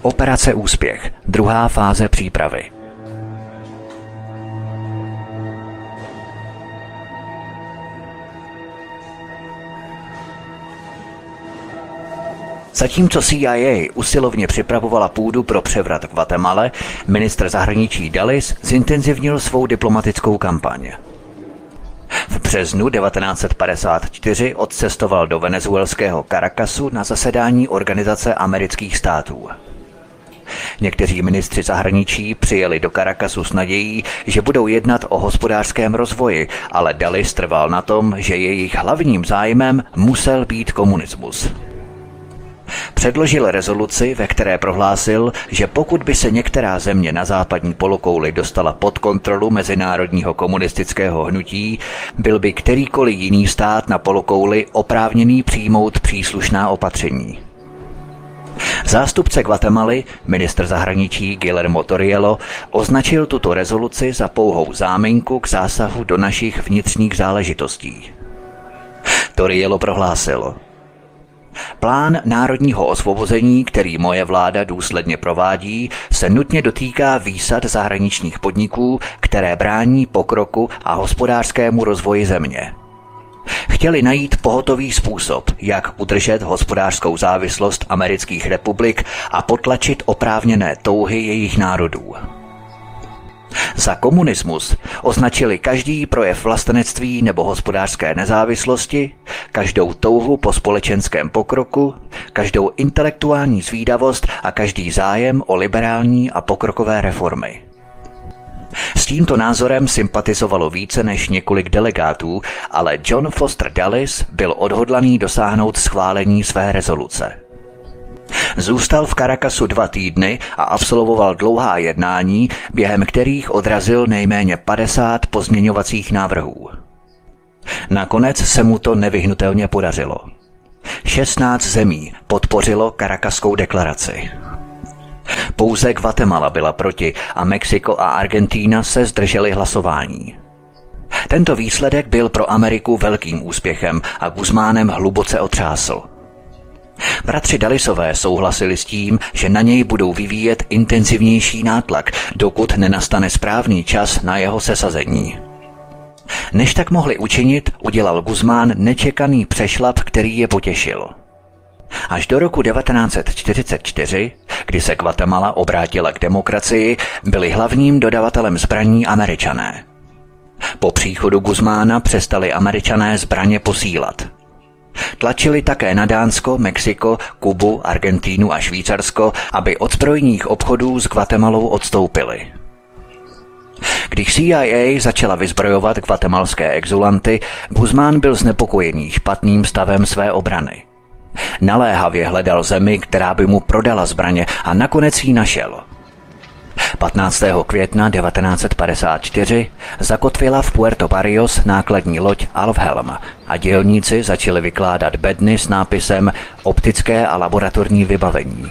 Operace Úspěch, druhá fáze přípravy. Zatímco CIA usilovně připravovala půdu pro převrat v Guatemale, ministr zahraničí Dulles zintenzivnil svou diplomatickou kampaň. V březnu 1954 odcestoval do venezuelského Caracasu na zasedání Organizace amerických států. Někteří ministři zahraničí přijeli do Caracasu s nadějí, že budou jednat o hospodářském rozvoji, ale Dulles trval na tom, že jejich hlavním zájmem musel být komunismus. Předložil rezoluci, ve které prohlásil, že pokud by se některá země na západní polokouli dostala pod kontrolu mezinárodního komunistického hnutí, byl by kterýkoliv jiný stát na polokouli oprávněný přijmout příslušná opatření. Zástupce Guatemaly, ministr zahraničí Guillermo Toriello, označil tuto rezoluci za pouhou záminku k zásahu do našich vnitřních záležitostí. Toriello prohlásil: Plán národního osvobození, který moje vláda důsledně provádí, se nutně dotýká výsad zahraničních podniků, které brání pokroku a hospodářskému rozvoji země. Chtěli najít pohotový způsob, jak udržet hospodářskou závislost amerických republik a potlačit oprávněné touhy jejich národů. Za komunismus označili každý projev vlastenectví nebo hospodářské nezávislosti, každou touhu po společenském pokroku, každou intelektuální zvídavost a každý zájem o liberální a pokrokové reformy. S tímto názorem sympatizovalo více než několik delegátů, ale John Foster Dulles byl odhodlaný dosáhnout schválení své rezoluce. Zůstal v Caracasu 2 týdny a absolvoval dlouhá jednání, během kterých odrazil nejméně 50 pozměňovacích návrhů. Nakonec se mu to nevyhnutelně podařilo. 16 zemí podpořilo Caracaskou deklaraci. Pouze Guatemala byla proti a Mexiko a Argentína se zdržely hlasování. Tento výsledek byl pro Ameriku velkým úspěchem a Guzmánem hluboce otřásl. Bratři Dullesové souhlasili s tím, že na něj budou vyvíjet intenzivnější nátlak, dokud nenastane správný čas na jeho sesazení. Než tak mohli učinit, udělal Guzmán nečekaný přešlap, který je potěšil. Až do roku 1944, kdy se Guatemala obrátila k demokracii, byli hlavním dodavatelem zbraní Američané. Po příchodu Guzmána přestali Američané zbraně posílat. Tlačili také na Dánsko, Mexiko, Kubu, Argentínu a Švýcarsko, aby od zbrojních obchodů s Guatemalou odstoupili. Když CIA začala vyzbrojovat guatemalské exulanty, Guzmán byl znepokojený špatným stavem své obrany. Naléhavě hledal zemi, která by mu prodala zbraně, a nakonec ji našel. 15. května 1954 zakotvila v Puerto Barrios nákladní loď Alfhelm a dělníci začali vykládat bedny s nápisem Optické a laboratorní vybavení.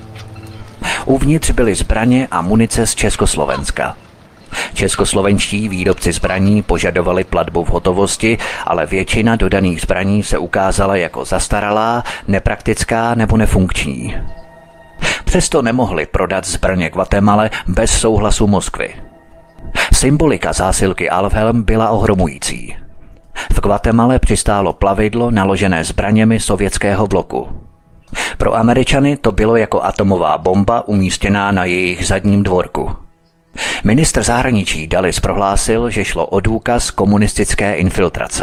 Uvnitř byly zbraně a munice z Československa. Českoslovenští výrobci zbraní požadovali platbu v hotovosti, ale většina dodaných zbraní se ukázala jako zastaralá, nepraktická nebo nefunkční. Přesto nemohli prodat zbraně Guatemale bez souhlasu Moskvy. Symbolika zásilky Alfhelm byla ohromující. V Guatemale přistálo plavidlo naložené zbraněmi sovětského bloku. Pro Američany to bylo jako atomová bomba umístěná na jejich zadním dvorku. Ministr zahraničí Dulles prohlásil, že šlo o důkaz komunistické infiltrace.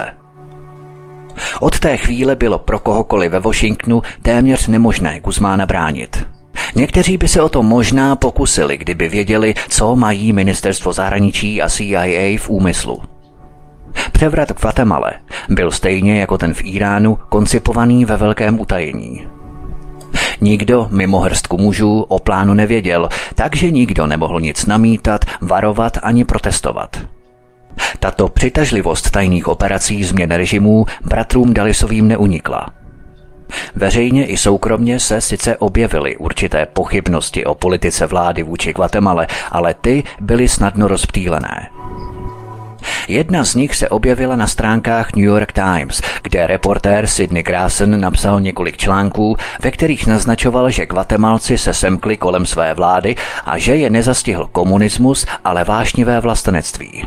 Od té chvíle bylo pro kohokoliv ve Washingtonu téměř nemožné Guzmána bránit. Někteří by se o to možná pokusili, kdyby věděli, co mají ministerstvo zahraničí a CIA v úmyslu. Převrat v Guatemale byl stejně jako ten v Iránu koncipovaný ve velkém utajení. Nikdo mimo hrstku mužů o plánu nevěděl, takže nikdo nemohl nic namítat, varovat ani protestovat. Tato přitažlivost tajných operací změn režimů bratrům Dullesovým neunikla. Veřejně i soukromně se sice objevily určité pochybnosti o politice vlády vůči Guatemale, ale ty byly snadno rozptýlené. Jedna z nich se objevila na stránkách New York Times, kde reportér Sidney Grayson napsal několik článků, ve kterých naznačoval, že Guatemalci se semkli kolem své vlády a že je nezastihl komunismus, ale vášnivé vlastenectví.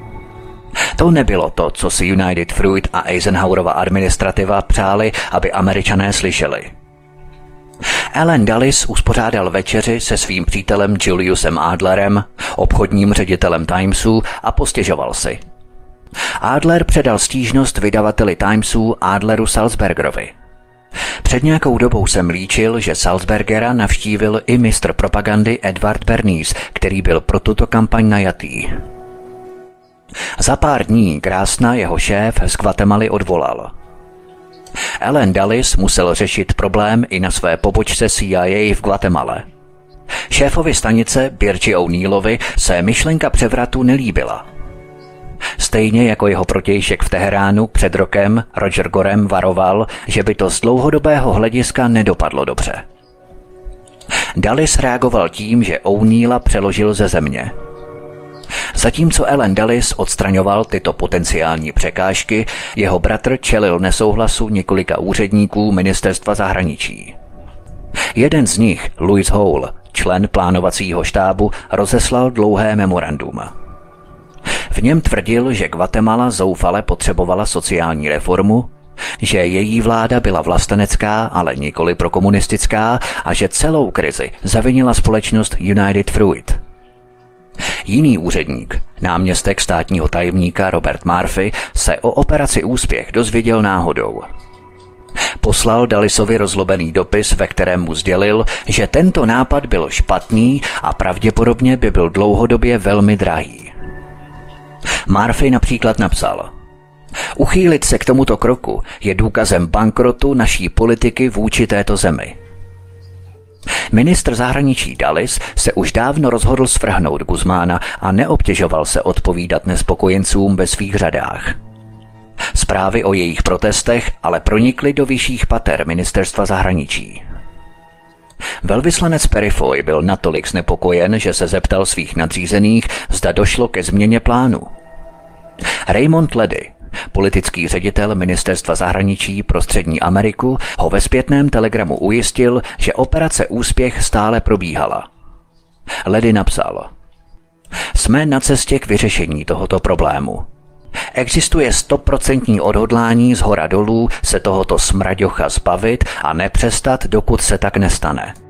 To nebylo to, co si United Fruit a Eisenhowerova administrativa přáli, aby Američané slyšeli. Allen Dulles uspořádal večeři se svým přítelem Juliusem Adlerem, obchodním ředitelem Timesu, a postěžoval si. Adler předal stížnost vydavateli Timesu Adleru Sulzbergerovi. Před nějakou dobou jsem líčil, že Sulzbergera navštívil i mistr propagandy Edward Bernays, který byl pro tuto kampaň najatý. Za pár dní Grassna jeho šéf z Guatemaly odvolal. Allen Dulles musel řešit problém i na své pobočce CIA v Guatemale. Šéfovi stanice Birgi O'Neillovi se myšlenka převratu nelíbila. Stejně jako jeho protějšek v Teheránu před rokem Roger Gorem varoval, že by to z dlouhodobého hlediska nedopadlo dobře. Dulles reagoval tím, že O'Neilla přeložil ze země. Zatímco Allen Dulles odstraňoval tyto potenciální překážky, jeho bratr čelil nesouhlasu několika úředníků ministerstva zahraničí. Jeden z nich, Louis Hole, člen plánovacího štábu, rozeslal dlouhé memorandum. V něm tvrdil, že Guatemala zoufale potřebovala sociální reformu, že její vláda byla vlastenecká, ale nikoli prokomunistická a že celou krizi zavinila společnost United Fruit. Jiný úředník, náměstek státního tajemníka Robert Murphy, se o operaci Úspěch dozvěděl náhodou. Poslal Dullesovi rozlobený dopis, ve kterém mu sdělil, že tento nápad byl špatný a pravděpodobně by byl dlouhodobě velmi drahý. Murphy například napsal: Uchýlit se k tomuto kroku je důkazem bankrotu naší politiky vůči této zemi. Ministr zahraničí Dulles se už dávno rozhodl svrhnout Guzmána a neobtěžoval se odpovídat nespokojencům ve svých řadách. Zprávy o jejich protestech ale pronikly do vyšších pater ministerstva zahraničí. Velvyslanec Perifoy byl natolik znepokojen, že se zeptal svých nadřízených, zda došlo ke změně plánu. Raymond Ledy, politický ředitel ministerstva zahraničí pro Střední Ameriku, ho ve zpětném telegramu ujistil, že operace Úspěch stále probíhala. Ledy napsal: Jsme na cestě k vyřešení tohoto problému. Existuje 100% odhodlání zhora dolů se tohoto smraďocha zbavit a nepřestat, dokud se tak nestane.